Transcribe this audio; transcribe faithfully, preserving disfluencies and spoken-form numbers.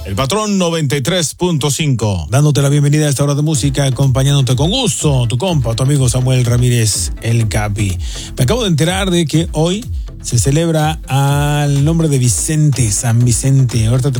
El Patrón noventa y tres punto cinco. Dándote la bienvenida a esta hora de música, acompañándote con gusto, tu compa, tu amigo Samuel Ramírez, el Capi. Me acabo de enterar de que hoy se celebra al nombre de Vicente, San Vicente. Ahorita te